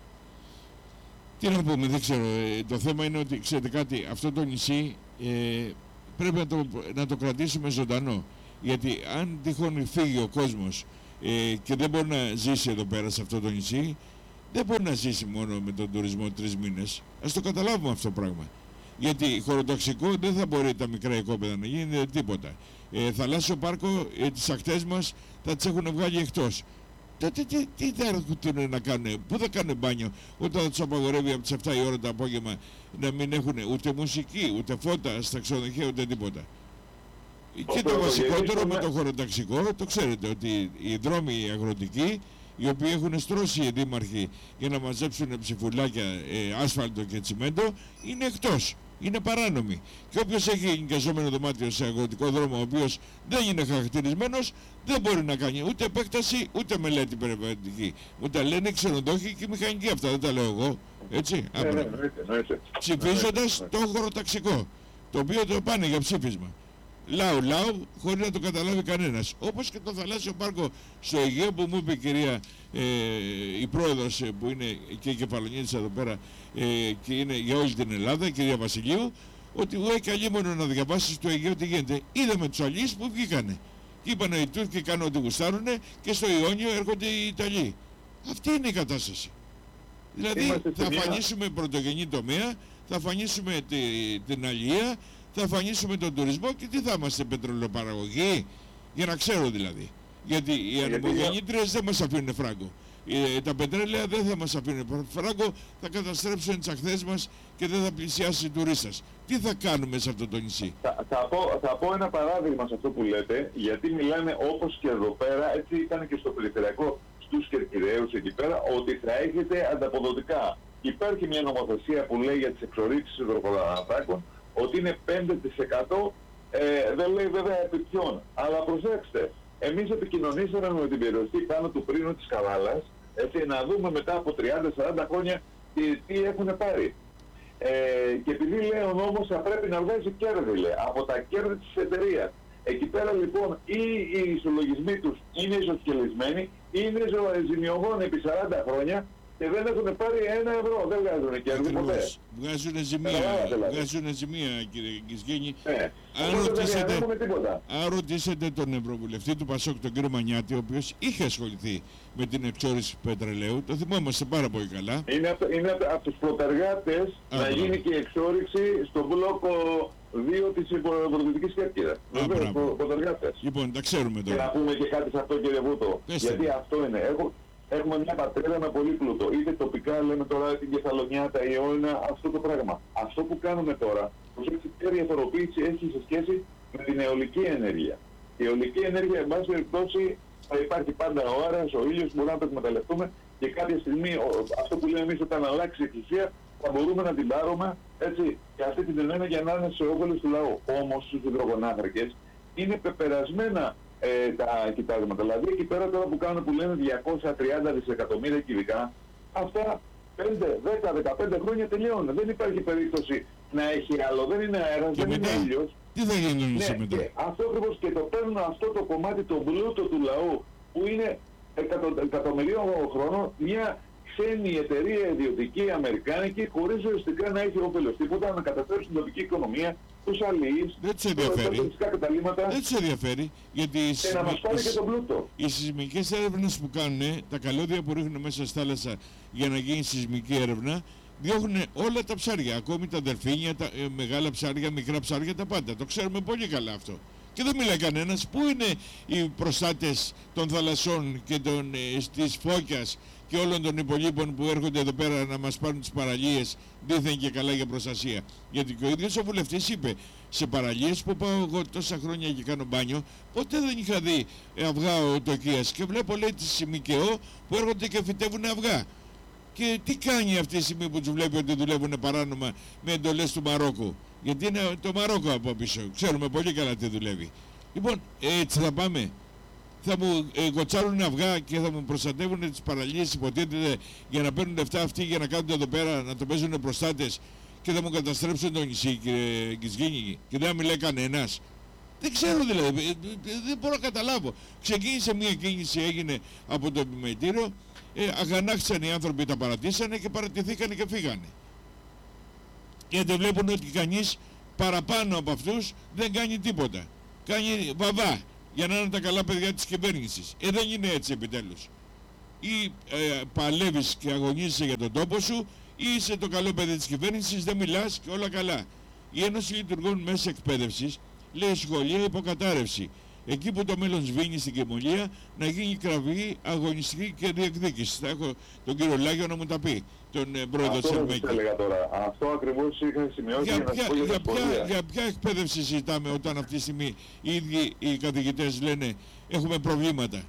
Τι να πούμε, δεν ξέρω. Ε, το θέμα είναι ότι, ξέρετε κάτι, αυτό το νησί ε, πρέπει να το, να το κρατήσουμε ζωντανό. Γιατί αν τυχόν φύγει ο κόσμος ε, και δεν μπορεί να ζήσει εδώ πέρα σε αυτό το νησί, δεν μπορεί να ζήσει μόνο με τον τουρισμό τρεις μήνες. Ας το καταλάβουμε αυτό το πράγμα. Γιατί χωροταξικό δεν θα μπορεί τα μικρά οικόπεδα να γίνει τίποτα. Ε, θαλάσσιο πάρκο, ε, τις ακτές μας θα τις έχουν βγάλει εκτός. Τότε τι, τι θα έρχονται να κάνουν, πού θα κάνουν μπάνιο όταν θα τους απαγορεύει από τις επτά η ώρα το απόγευμα να μην έχουν ούτε μουσική, ούτε φώτα στα ξενοδοχεία, ούτε τίποτα. Και το βασικότερο με το χωροταξικό, το ξέρετε ότι οι δρόμοι οι αγροτικοί, οι οποίοι έχουν στρώσει οι δήμαρχοι για να μαζέψουν ψηφουλάκια, ε, άσφαλτο και τσιμέντο, είναι εκτός. Είναι παράνομοι. Και όποιος έχει ενοικιαζόμενο δωμάτιο σε αγροτικό δρόμο, ο οποίος δεν είναι χαρακτηρισμένος, δεν μπορεί να κάνει ούτε επέκταση ούτε μελέτη περιβαλλοντική. Μου τα λένε ξενοδόχοι και μηχανικοί αυτά, δεν τα λέω εγώ. Έτσι. Ναι, ναι, ναι, ναι. Ψηφίζοντας το χωροταξικό, το οποίο το πάνε για ψήφισμα. Λαου λαου, χωρίς να το καταλάβει κανένας. Όπως και το θαλάσσιο πάρκο στο Αιγαίο που μου είπε η κυρία ε, η πρόεδρος ε, που είναι και η Κεφαλονίτης εδώ πέρα ε, και είναι για όλη την Ελλάδα, η κυρία Βασιλείου, ότι ουέ καλή μόνο να διαβάσει στο Αιγαίο τι γίνεται. Είδαμε τους αλλοίς που βγήκανε. Και είπανε οι Τούρκοι κάνουν ό,τι γουστάρουνε και στο Ιόνιο έρχονται οι Ιταλοί. Αυτή είναι η κατάσταση. Δηλαδή θα αφανίσουμε πρωτογενή τομέα, θα αφανίσουμε τη, την αλληλεία, θα αφανίσουμε τον τουρισμό και τι θα είμαστε, πετρελαιοπαραγωγή, για να ξέρω δηλαδή. Γιατί οι ανεμογεννήτριες δεν μας αφήνουν φράγκο. Ε, τα πετρέλαια δεν θα μας αφήνουν φράγκο, θα καταστρέψουν τις αχθές μας και δεν θα πλησιάσει τουρίστας. Τι θα κάνουμε σε αυτό το νησί. Θα, θα, πω, θα πω ένα παράδειγμα σε αυτό που λέτε, γιατί μιλάνε όπως και εδώ πέρα, έτσι ήταν και στο περιφερειακό στους Κερκυραίους εκεί πέρα, ότι θα έχετε ανταποδοτικά. Υπάρχει μια νομοθεσία που λέει για τις εξορίξεις υδρογοναθράκων, ότι είναι πέντε τοις εκατό, ε, δεν λέει βέβαια επί ποιον. Αλλά προσέξτε, εμείς επικοινωνήσαμε με την περιοχή πάνω του Πρίνου της Καβάλας, έτσι, να δούμε μετά από τριάντα σαράντα χρόνια τι, τι έχουν πάρει. Ε, και επειδή λέει ο νόμος θα πρέπει να βγάζει κέρδη, λέει, από τα κέρδη της εταιρείας. Εκεί πέρα λοιπόν ή οι ισολογισμοί τους είναι ισοσκελισμένοι ή είναι ζημιογόνοι επί σαράντα χρόνια και δεν έχουν πάρει ένα ευρώ, δεν βγάζουν κέρδη ποτέ. Βγάζουν ζημία, βγάζουν ζημία κύριε Κισγένη. Ναι. Αν ρωτήσετε, αν ρωτήσετε τον Ευρωβουλευτή του Πασόκ, τον κύριο Μανιάτη, ο οποίος είχε ασχοληθεί με την εξόρυξη πετρελαίου, το θυμόμαστε πάρα πολύ καλά. Είναι από, είναι από τους προτεργάτες να γίνει και η εξόρυξη στο μπλόκο δύο της Βορειοδυτικής Κέρκυρας. Βεβαίως, ποδεργάτες. Λοιπόν, τα ξέρουμε τώρα. Και να πούμε και κάτι σε αυτό, κύριε Βούτο. Πέστε. Γιατί αυτό είναι. Έχω, έχουμε μια πατρίδα με πολύ πλούτο. Είτε τοπικά λέμε τώρα την Κεφαλονιά, τα Ιώνα, αυτό το πράγμα. Αυτό που κάνουμε τώρα, προσέξτε, ποια διαφοροποίηση έχει σε σχέση με την αιωλική ενέργεια. Η αιωλική ενέργεια, εν πάση περιπτώσει, θα υπάρχει πάντα ο αέρας, ο ήλιος, μπορούμε να το εκμεταλλευτούμε και κάποια στιγμή, αυτό που λέμε εμείς, όταν αλλάξει η εξουσία, θα μπορούμε να την πάρουμε έτσι, και αυτή την ενέργεια για να είναι σε όφελος του λαού. Όμως στους υδρογονάνθρακες είναι πεπερασμένα ε, τα κοιτάσματα. Δηλαδή εκεί πέρα τώρα που κάνουν που λένε διακόσια τριάντα δισεκατομμύρια κυβικά, αυτά πέντε, δέκα, δεκαπέντε χρόνια τελειώνουν. Δεν υπάρχει περίπτωση να έχει άλλο. Δεν είναι αέρας, δεν είναι ήλιος. Τι θα γίνει ναι, μετά. Και αυτό ακριβώς και το παίρνουν αυτό το κομμάτι, το πλούτο του λαού, που είναι εκατο, εκατομμυρίων χρόνων, μια ξένη εταιρεία ιδιωτική αμερικάνικη, χωρίς ουσιαστικά να έχει όφελος τίποτα, να καταφέρει την τοπική οικονομία, τους αλληλείς, τα καταλήμματα. Δεν τους ενδιαφέρει, γιατί και σεισμι... να μας πάρει και τον πλούτο. Οι σεισμικές έρευνες που κάνουν, τα καλώδια που ρίχνουν μέσα στη θάλασσα για να γίνει σεισμική έρευνα, διώχνουν όλα τα ψάρια, ακόμη τα δελφίνια, τα ε, μεγάλα ψάρια, μικρά ψάρια, τα πάντα. Το ξέρουμε πολύ καλά αυτό. Και δεν μιλάει κανένας. Πού είναι οι προστάτες των θαλασσών και των, ε, της φώκιας και όλων των υπολείπων που έρχονται εδώ πέρα να μας πάρουν τις παραλίες δήθεν και καλά για προστασία? Γιατί και ο ίδιος ο βουλευτής είπε, σε παραλίες που πάω εγώ τόσα χρόνια και κάνω μπάνιο, ποτέ δεν είχα δει αυγά οτοκίας. Και βλέπω, λέει, τη ΜΚΟ που έρχονται και φυτεύουν αυγά. Και τι κάνει αυτή τη στιγμή που τους βλέπει ότι δουλεύουν παράνομα με εντολές του Μαρόκου? Γιατί είναι το Μαρόκο από πίσω. Ξέρουμε πολύ καλά τι δουλεύει. Λοιπόν, έτσι θα πάμε. Θα μου ε, κοτσάρουν αυγά και θα μου προστατεύουν τις παραλίες, υποτίθεται, για να παίρνουν λεφτά αυτοί για να κάνουν εδώ πέρα, να το παίζουν προστάτες και θα μου καταστρέψουν το νησί, κύριε Γκισγίνη, και δεν θα μιλάει κανένας. Δεν ξέρω δηλαδή, δεν μπορώ να καταλάβω. Ξεκίνησε μια κίνηση, έγινε από το επιμελητήριο, ε, αγανάκτησαν οι άνθρωποι, τα παρατήσανε και παρατηθήκανε και φύγανε. Γιατί βλέπουν ότι κανείς παραπάνω από αυτούς δεν κάνει τίποτα. Κάνει βαβά για να είναι τα καλά παιδιά της κυβέρνησης. Ε, δεν είναι έτσι επιτέλους. Ή ε, παλεύεις και αγωνίζεσαι για τον τόπο σου, ή είσαι το καλό παιδί της κυβέρνησης, δεν μιλάς και όλα καλά. Η Ένωση Λειτουργών Μέσα Εκπαίδευσης λέει σχολεία υποκατάρρευση. Εκεί που το μέλλον σβήνει στην Κεμολία, να γίνει κραυγή, αγωνιστική και διεκδίκηση. Θα έχω τον κύριο Λάγιο να μου τα πει, τον ε, πρόεδρο της Ελμέκη. Αυτό ακριβώς είχα σημειώσει για, για, ποια, για, για, ποια, για ποια εκπαίδευση συζητάμε όταν αυτή τη στιγμή οι ίδιοι οι καθηγητές λένε έχουμε προβλήματα?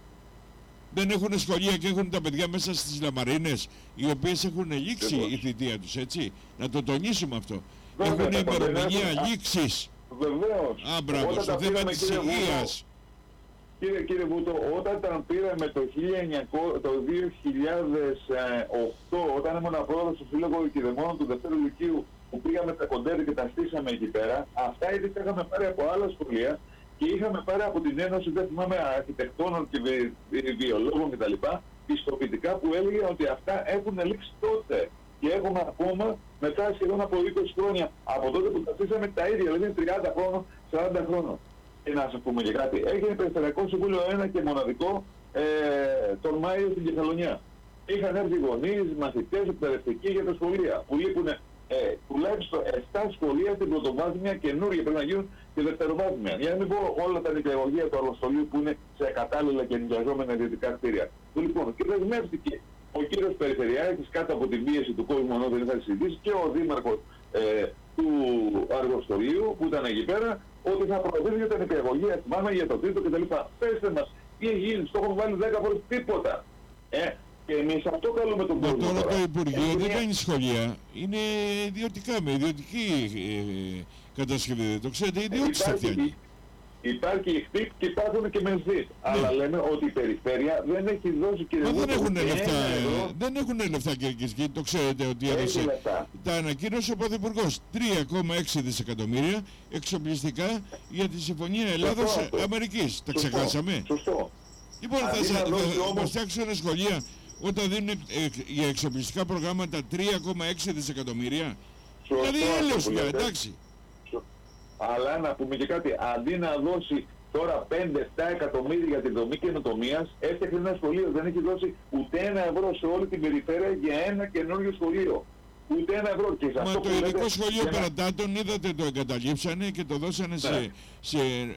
Δεν έχουν σχολεία και έχουν τα παιδιά μέσα στις λαμαρίνες, οι οποίες έχουν λήξει η θητεία τους, έτσι. Να το τονίσουμε αυτό. Βέβαια, έχουν ημερομηνία λήξης. Βεβαίως. Α, μπράβο, στο θέμα της υγείας. Κύριε, κύριε Βούτο, όταν τα πήραμε το, το δύο χιλιάδες οκτώ, όταν ήμουν πρόεδρος του Σύλλογου Οικειδεμόνων του Δευτέρου Λυκείου, που πήγαμε τα κοντέρ και τα στήσαμε εκεί πέρα, αυτά ήδη τα είχαμε πάρει από άλλα σχολεία και είχαμε πάρει από την Ένωση, δεν θυμάμαι, αρχιτεκτόνων και βι, βι, βιολόγων κτλ. Πιστοποιητικά που έλεγε ότι αυτά έχουν λήξει τότε. Και έχουμε ακόμα μετά σχεδόν από είκοσι χρόνια από τότε που τα στήσαμε τα ίδια, δηλαδή είναι τριάντα χρόνων, σαράντα χρόνων. Και να σας πούμε και κάτι, έγινε Περιφερειακό Συμβούλιο ένα και μοναδικό ε, τον Μάιο στην Κεφαλονιά. Είχαν έρθει γονείς, μαθητές, εκπαιδευτικοί για τα σχολεία, που λείπουν ε, τουλάχιστον επτά σχολεία στην πρωτοβάθμια, καινούργια πρέπει να γίνουν και δευτεροβάθμια. Για να μην πω όλα τα νοικιαγωγεία του Αρλοσχολείου που είναι σε ακατάλληλα και νοικιαζόμενα ιδιωτικά κτίρια. Λοιπόν, και δεσμεύτηκε ο κύριος Περιφερειάρχης κάτω από την πίεση του κόσμου, ενώ δεν είχα συζητήσει, και ο δήμαρχος ε, του Αργοστολίου που ήταν εκεί πέρα, ότι θα προωθήσει για τα νοικιαγωγεία, θυμάμαι, για το τρίτο κτλ. Πέστε μας, τι έχει γίνει, στο έχουμε βάλει δέκα φορές τίποτα. Ε, και εμείς αυτό καλούμε τον κόσμο. Τώρα το Υπουργείο δεν κάνει σχολεία, είναι ιδιωτικά, με ιδιωτική ε, κατασκευή, δεν το ξέρετε, ιδιώτης θα φτιάχνει. Υπάρχει η ΕΧΤΙΚ και υπάρχουν και μεσδίτ. Ναι. Αλλά λέμε ότι η περιφέρεια δεν έχει δώσει, κύριε Βούτο, δεν έχουν λεφτά, δεν έχουν λεφτά, κύριε Κισκή, το ξέρετε ότι έδωσε. Τα ανακοίνωσε ο Πρωθυπουργός τρία κόμμα έξι δισεκατομμύρια εξοπλιστικά για τη Συμφωνία Ελλάδος-Αμερικής. Τα ξεχάσαμε. Σωστό. Λοιπόν, θα, θα, θα, θα φτιάξουν σχολεία όταν δίνουν ε, για εξοπλιστικά προγράμματα τρία κόμμα έξι δισεκατομμύρια. Δηλαδή έλεος πια, εντάξει. Αλλά να πούμε και κάτι, αντί να δώσει τώρα πέντε επτά εκατομμύρια για την δομή καινοτομίας, έφτιαξε ένα σχολείο, δεν έχει δώσει ούτε ένα ευρώ σε όλη την περιφέρεια για ένα καινούργιο σχολείο. Ούτε ένα ευρώ. Και Μα το ειδικό σχολείο Περατάτων είδατε το εγκαταλείψανε και το δώσανε ναι. σε, σε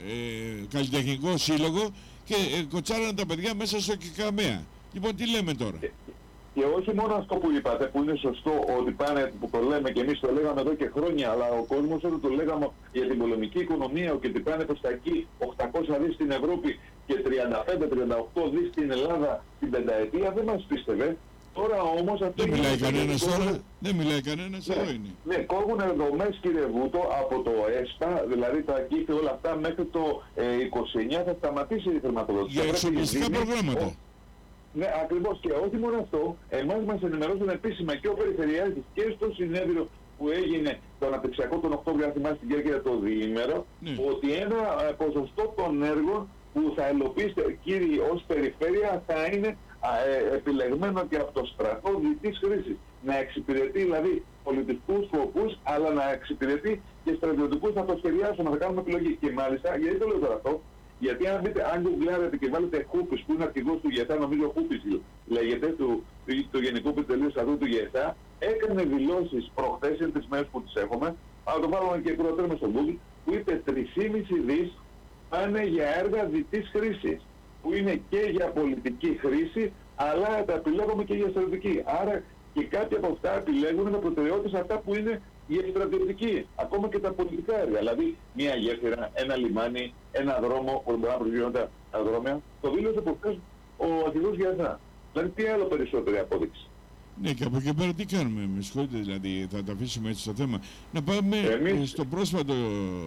ε, καλλιτεχνικό σύλλογο και ε, κοτσάρανε τα παιδιά μέσα στο ΚΚΑΜΕΑ. Λοιπόν, τι λέμε τώρα. Και, και όχι μόνο αυτό που είπατε, που είναι σωστό, ότι πάνε, που το λέμε και εμείς το λέγαμε εδώ και χρόνια, αλλά ο κόσμος όταν το λέγαμε για την πολεμική οικονομία, ότι πάνε προς τα εκεί οκτακόσια δις στην Ευρώπη και τριάντα πέντε με τριάντα οκτώ δις στην Ελλάδα την πενταετία, δεν μας πίστευε. Τώρα όμως αυτό δεν μιλάει κανένας τώρα, δεν μιλάει κανένας, εδώ είναι. Ναι, κόβουν δομές, κύριε Βούτο, από το ΕΣΠΑ, δηλαδή τα κήπη όλα αυτά, μέχρι το ε, είκοσι εννιά θα σταματήσει η χρηματοδότηση. Για εξοπλιστικά προγράμματα. Ο, ναι, ακριβώς, και όχι μόνο αυτό, εμάς μας ενημερώσαν επίσημα και ο Περιφερειάρχης και στο συνέδριο που έγινε το αναπτυξιακό τον Οκτώβριο, αν θυμάστε την Κέρκυρα το διήμερο, ναι. ότι ένα ε, ποσοστό των έργων που θα ελοπίσετε, κύριοι, ως περιφέρεια θα είναι ε, επιλεγμένο και από το στρατό δυτής χρήσης. Να εξυπηρετεί δηλαδή πολιτικούς σκοπούς, αλλά να εξυπηρετεί και στρατιωτικούς, να το σχεδιάσουμε, να κάνουμε επιλογή. Και μάλιστα, γιατί το λέω τώρα αυτό, γιατί αν δείτε, αν γκουγκλάρετε και βάλετε Χούπης, που είναι αρχηγός του ΓΕΘΑ, νομίζω Χούπης λέγεται, του, του, του Γενικού Πιτελείου Στρατού του ΓΕΘΑ, έκανε δηλώσεις προχθές, είναι τις μέρες που τις έχουμε, αλλά το βάλουμε και προτέρουμε στο Google, που είπε τρία κόμμα πέντε δις πάνε για έργα δυτής χρήσης, που είναι και για πολιτική χρήση, αλλά τα επιλέγουμε και για στρατιωτική. Άρα και κάποια από αυτά επιλέγουν με προτεραιότητα αυτά που είναι για στρατιωτική, ακόμα και τα πολιτικά έργα. Δηλαδή, μια γέφυρα, ένα λιμάνι, ένα δρόμο, που μπορεί να προσγειώνονται τα δρόμια. Το δήλωσε από χθες ο αρχηγός ΓΕΘΑ. Δηλαδή, τι άλλο περισσότερη απόδειξη. Ναι, και από εκεί πέρα τι κάνουμε, με συγχωρείτε, δηλαδή, θα τα αφήσουμε έτσι στο θέμα. Να πάμε Εμείς... στο πρόσφατο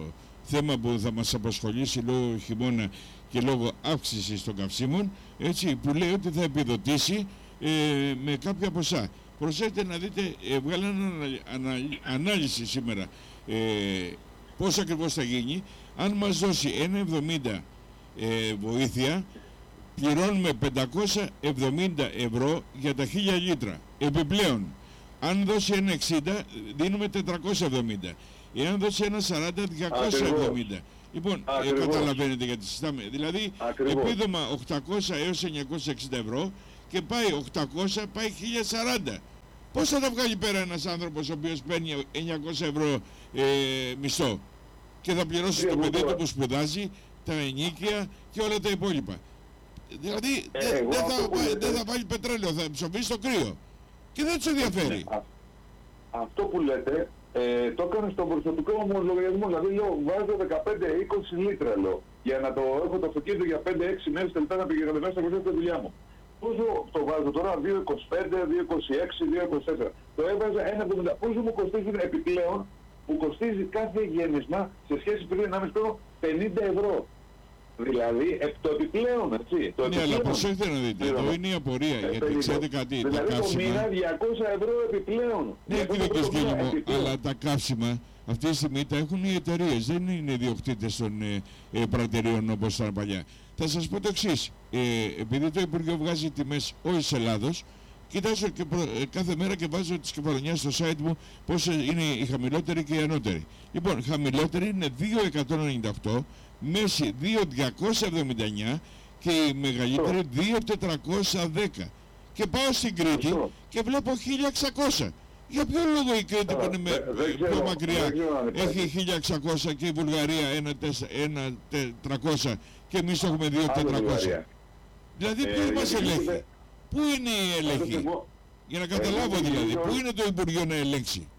θέμα που θα μας απασχολήσει λόγω χειμώνα και λόγω αύξησης των καυσίμων, έτσι, που λέει ότι θα επιδοτήσει ε, με κάποια ποσά. Προσέξτε να δείτε, ε, βγάλανε ανα, ανα, ανάλυση σήμερα ε, πώς ακριβώς θα γίνει. Αν μας δώσει ένα εβδομήντα ε, βοήθεια, πληρώνουμε πεντακόσια εβδομήντα ευρώ για τα χίλια λίτρα. Επιπλέον, αν δώσει ένα εξήντα, δίνουμε τετρακόσια εβδομήντα. Εάν δώσει ένα σαράντα, διακόσια εβδομήντα. Λοιπόν, ε, καταλαβαίνετε γιατί συζητάμε. Δηλαδή, Ακριβώς. επίδομα οκτακόσια έως εννιακόσια εξήντα ευρώ και πάει οκτακόσια, πάει χίλια σαράντα. Πώς θα τα βγάλει πέρα ένας άνθρωπος ο οποίος παίρνει εννιακόσια ευρώ ε, μισθό και θα πληρώσει το παιδί του που σπουδάζει, τα ενοίκια και όλα τα υπόλοιπα. Δηλαδή, ε, δεν δε θα, δε θα βάλει πετρέλαιο, θα ψοφήσει το κρύο. Και δεν τους ενδιαφέρει. Α, αυτό που λέτε, Ε, το έκανε στον προσωπικό μου λογαριασμό, δηλαδή λέω βάζω δεκαπέντε με είκοσι λίτρα, λέω, για να το έχω το αυτοκίνητο για πέντε έξι μέρες τελικά να πηγαίνω μέσα στο τη δουλειά μου. Πόσο το βάζω τώρα, δύο είκοσι πέντε, δύο είκοσι έξι, δύο είκοσι τέσσερα. Το έβαζα ένα εβδομήντα. Πόσο μου κοστίζει επιπλέον, που κοστίζει κάθε γέμισμα σε σχέση πριν ενάμιση χρόνο πενήντα ευρώ. Δηλαδή, το επιπλέον, έτσι. Το ναι, επιπλέον, αλλά προσέχετε να δείτε, εδώ είναι η απορία, ε, γιατί ξέρετε κάτι, δηλαδή τα καύσιμα... Δηλαδή, το μήνα διακόσια ευρώ επιπλέον. Ναι, κύριε Κοσκέλη μου, αλλά τα καύσιμα αυτή τη στιγμή τα έχουν οι εταιρείες, δεν είναι ιδιοκτήτες των ε, ε, πρατερίων όπως ήταν παλιά. Θα σας πω το εξής, ε, επειδή το Υπουργείο βγάζει τιμές όλης της Ελλάδος, κοιτάζω και προ, ε, κάθε μέρα και βάζω τις κεφαλονιάς στο site μου πώς είναι η χαμηλότερη και η ανώτερη. Λοιπόν, χαμηλότερη είναι δύο εκατόν ενενήντα οκτώ, μέση δύο χιλιάδες διακόσια εβδομήντα εννιά και η μεγαλύτερη δύο χιλιάδες τετρακόσια δέκα. Και πάω στην Κρήτη και βλέπω χίλια εξακόσια. Για ποιο λόγο η Κρήτη που είναι με, πιο μακριά έχει χίλια εξακόσια και η Βουλγαρία ένα χιλιάδες τριακόσια και εμείς έχουμε δύο χιλιάδες τετρακόσια. Δηλαδή ποιος μας ελέγχει, πού είναι η έλεγχη, για να καταλάβω δηλαδή, πού είναι το Υπουργείο να ελέγξει.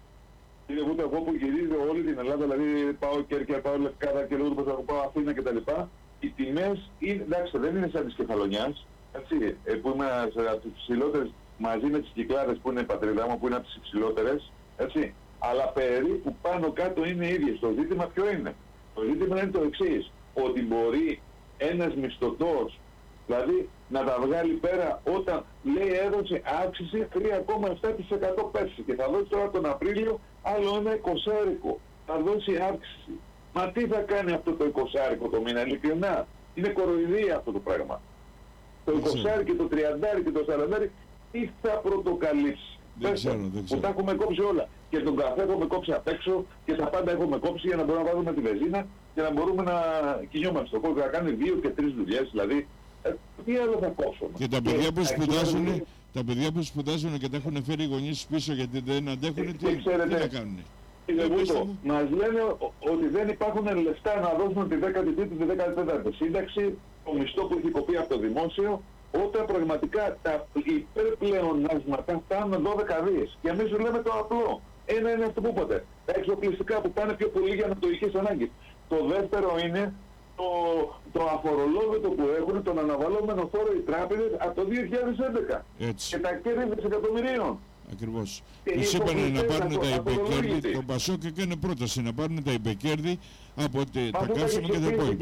Είναι ούτε εγώ που γυρίζω όλη την Ελλάδα, δηλαδή πάω Κέρκυρα, πάω Λευκάδα και λόγω του πάω Αθήνα κτλ. Οι τιμές είναι, εντάξει, δεν είναι σαν τις Κεφαλονιάς, έτσι, που είμαι από τις ψηλότερες μαζί με τις Κυκλάδες που είναι η πατρίδα μου, που είναι από τις υψηλότερες, έτσι. Αλλά περίπου πάνω κάτω είναι ίδιες. Το ζήτημα ποιο είναι? Το ζήτημα είναι το εξής, ότι μπορεί ένας μισθωτός, δηλαδή να τα βγάλει πέρα όταν λέει έδωσε αύξηση τρία κόμμα επτά τοις εκατό πέρσι και θα δώσει τώρα τον Απρίλιο άλλο ένα εικοσάρικο. Θα δώσει αύξηση. Μα τι θα κάνει αυτό το εικοσάρικο το μήνα, ειλικρινά? Είναι κοροϊδία αυτό το πράγμα. Το εικοσάρι και το τριαντάρι και το σαραντάρι τι θα πρωτοκαλύψει? Δεν ξέρω, δεν ξέρω. Που τα έχουμε κόψει όλα. Και τον καφέ έχουμε κόψει απ' έξω και τα πάντα έχουμε κόψει για να μπορούμε να βάζουμε τη βενζίνα και να μπορούμε να κινιόμαστε στον κόσμο, να κάνει δύο και τρεις δουλειές, δηλαδή Ε, τι άλλο θα κόψουμε. Και τα παιδιά που σπουδάζουν, τα παιδιά που σπουδάζουν και τα έχουν φέρει οι γονείς πίσω γιατί δεν αντέχουν, τι, τι να κάνουν. Κύριε Βούτο, μας λένε ότι δεν υπάρχουν λεφτά να δώσουν τη δέκατη τρίτη, τη δέκατη τέταρτη σύνταξη, το μισθό που έχει κοπεί από το δημόσιο, όταν πραγματικά τα υπερπλεονάσματα φτάνουν δώδεκα δις. Και εμείς λέμε το απλό. Ένα είναι αυτό που είπατε. Τα εξοπλιστικά που πάνε πιο πολύ για ανατοικές ανάγκες. Το δεύτερο είναι το, το αφορολόγητο που έχουν, τον αναβαλλόμενο φόρο οι τράπεζες από το δύο χιλιάδες έντεκα. Έτσι. Και τα κέρδη δισεκατομμυρίων. Ακριβώς. Τους είπανε να πάρουν τα υπεκέρδη, το Πασόκ έκανε πρόταση να πάρουν τα υπεκέρδη από τα καύσιμα και τα υπόλοιπα.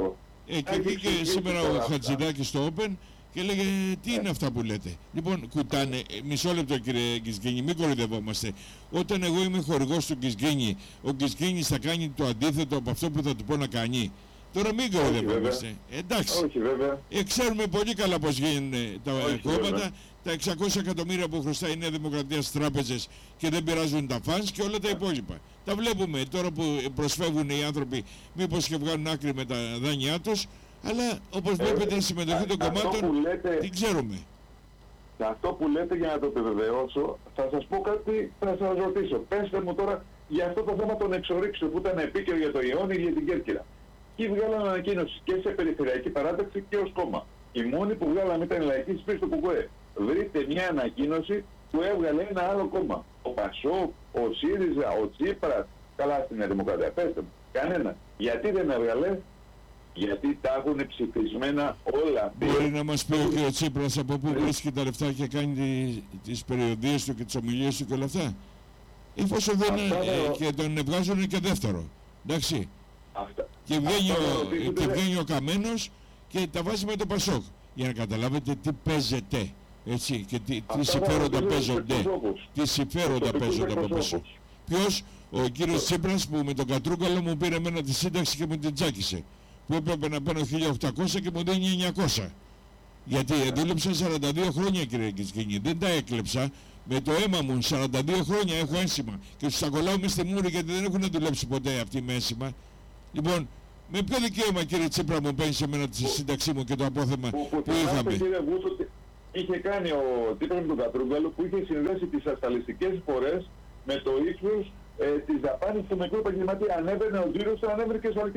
Ε, και βγήκε σήμερα ο Χατζηδάκης στο Open και έλεγε τι είναι αυτά που λέτε. Λοιπόν, κουτάνε, μισό λεπτό κύριε Γκισγκένη, μην κοροϊδευόμαστε. Όταν εγώ είμαι χορηγός του Γκισγκένη, ο Γκισγκένης θα κάνει το αντίθετο από αυτό που θα του πω να κάνει. Τώρα μην κοροϊδευόμαστε. Εντάξει. Όχι, βέβαια. Ε, ξέρουμε πολύ καλά πώς γίνουν τα Όχι, κόμματα. Βέβαια. Τα εξακόσια εκατομμύρια που χρωστάει η Νέα Δημοκρατία στις τράπεζες και δεν πειράζουν τα φανς και όλα τα υπόλοιπα. Τα βλέπουμε τώρα που προσφεύγουν οι άνθρωποι, μήπως και βγάλουν άκρη με τα δάνειά τους, αλλά όπως βλέπετε η συμμετοχή των κομμάτων λέτε, την ξέρουμε. Αυτό που λέτε, για να το επιβεβαιώσω, θα σας πω κάτι, θα σας ρωτήσω. Πέστε μου τώρα για αυτό το θέμα των εξορίξεων που ήταν επίκαιρο για το Ιόνι και για την Κέρκυρα. Εκεί βγάλαμε ανακοίνωση και σε περιφερειακή παράταξη και ως κόμμα. Η μόνη που βγάλαμε ήταν η Λαϊκή Συσπήρωση του ΚΚΕ. Βρείτε μια ανακοίνωση που έβγαλε ένα άλλο κόμμα. Ο Πασόκ, ο ΣΥΡΙΖΑ, ο Τσίπρας, καλά στην Νέα Δημοκρατία. Πέστε μου, κανένα. Γιατί δεν έβγαλε? Γιατί τα έχουν ψηφισμένα όλα. Μπορεί να μας πει ο κ. Τσίπρας από πού βρίσκει τα λεφτά και κάνει τις περιοδίες του και τις ομιλίες του και όλα αυτά. Εφόσον δεν είναι, και τον βγάζουν και δεύτερο. Εντάξει. Αυτά. Και βγαίνει, ο, και βγαίνει ο Καμένος και τα βάζει με το Πασόκ. Για να καταλάβετε τι παίζεται. Έτσι, και τι, τι συμφέροντα παίζονται. Τι συμφέροντα παίζονται από πίσω. Ποιος? Ο κύριος Τσίπρας που με τον Κατρούγκαλο μου πήρε εμένα τη σύνταξη και μου την τσάκισε. Που έπρεπε να παίρνω χίλια οκτακόσια και μου δίνει εννιακόσια. Γιατί δούλεψα σαράντα δύο χρόνια κύριε Γκισγκένη. Δεν τα έκλεψα. Με το αίμα μου σαράντα δύο χρόνια έχω ένσημα. Και τους τα κολλάω μες στη μούρη γιατί δεν έχουν δουλέψει ποτέ αυτοί με ένσημα. Λοιπόν, με ποιο δικαίωμα κύριε Τσίπρα μου παίρνει σε μένα τη σύνταξή μου και το απόθεμα που, που, που είχαμε? Κύριε Βούτο, είχε κάνει ο Τσίπρας με τον Κατρούγκαλο που είχε συνδέσει τις ασφαλιστικές φορές με το ύψος ε, της δαπάνης του μικρού επαγγελματία. Ανέβαινε ο τζίρος, ανέβαινε και ο